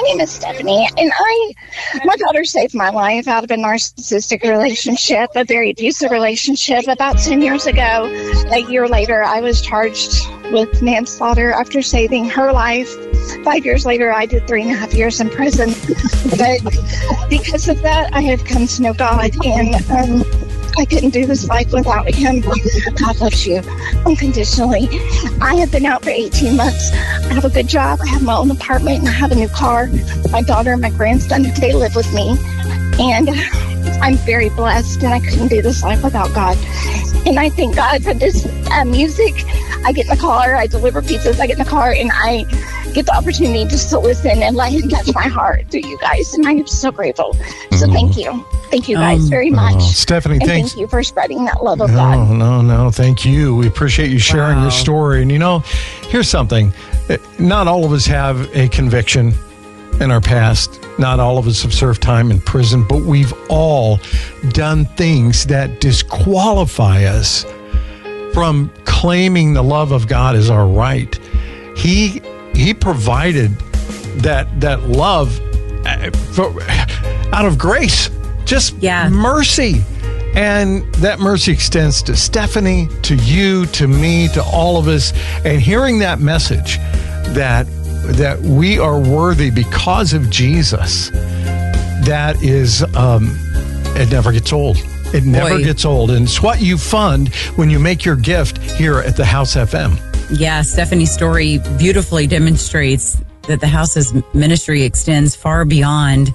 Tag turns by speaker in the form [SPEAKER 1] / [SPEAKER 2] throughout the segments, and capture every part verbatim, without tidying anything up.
[SPEAKER 1] name is Stephanie, and I, my daughter saved my life out of a narcissistic relationship, a very abusive relationship about ten years ago. A year later, I was charged with manslaughter after saving her life. Five years later, I did three and a half years in prison. But because of that, I have come to know God, and um, I couldn't do this life without Him. God loves you unconditionally. I have been out for eighteen months. I have a good job. I have my own apartment, and I have a new car. My daughter and my grandson, they live with me. And I'm very blessed, and I couldn't do this life without God. And I thank God for this uh, music. I get in the car, I deliver pizzas, I get in the car, and I get the opportunity just to listen and let Him touch my heart through you guys. And I am so grateful. So mm. thank you. Thank you guys um, very much.
[SPEAKER 2] Oh, Stephanie,
[SPEAKER 1] and
[SPEAKER 2] thanks.
[SPEAKER 1] Thank you for spreading that love of
[SPEAKER 2] no,
[SPEAKER 1] God.
[SPEAKER 2] No, no, thank you. We appreciate you sharing wow. your story. And you know, here's something. Not all of us have a conviction in our past. Not all of us have served time in prison, but we've all done things that disqualify us from claiming the love of God as our right. He he provided that that love for, out of grace, just
[SPEAKER 3] yeah.
[SPEAKER 2] mercy. And that mercy extends to Stephanie, to you, to me, to all of us. And hearing that message that that we are worthy because of Jesus, that is, um, it never gets old. It never
[SPEAKER 3] Boy.
[SPEAKER 2] gets old. And it's what you fund when you make your gift here at the House F M.
[SPEAKER 3] Yeah, Stephanie's story beautifully demonstrates that the House's ministry extends far beyond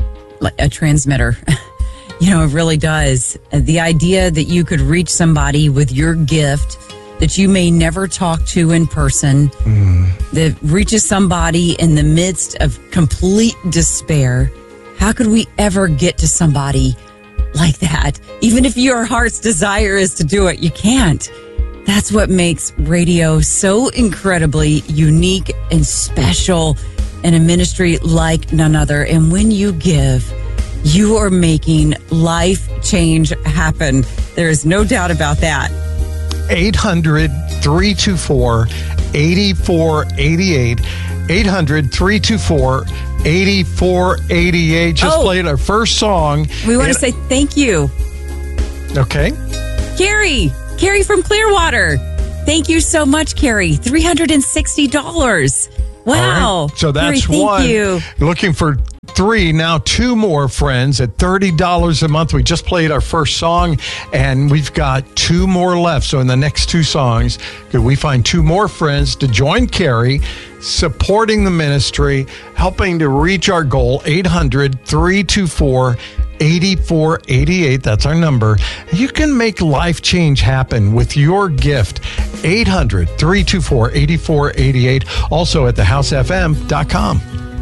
[SPEAKER 3] a transmitter. You know, it really does. The idea that you could reach somebody with your gift that you may never talk to in person, mm. that reaches somebody in the midst of complete despair. How could we ever get to somebody like that? Even if your heart's desire is to do it, you can't. That's what makes radio so incredibly unique and special, and a ministry like none other. And when you give, you are making life change happen. There is no doubt about that.
[SPEAKER 2] eight hundred, three two four, eight four eight eight. eight hundred, three two four, eight four eight eight. Just
[SPEAKER 3] oh,
[SPEAKER 2] played our first song.
[SPEAKER 3] We want to say thank you.
[SPEAKER 2] Okay.
[SPEAKER 3] Carrie. Carrie from Clearwater. Thank you so much, Carrie. three hundred sixty dollars. Wow.
[SPEAKER 2] Right. So that's
[SPEAKER 3] Carrie, thank
[SPEAKER 2] one.
[SPEAKER 3] You.
[SPEAKER 2] Looking for three, now two more friends at thirty dollars a month. We just played our first song, and we've got two more left. So in the next two songs, could we find two more friends to join Carrie, supporting the ministry, helping to reach our goal? Eight hundred, three two four, eight four eight eight. That's our number. You can make life change happen with your gift. eight hundred, three two four, eight four eight eight. Also at the house f m dot com.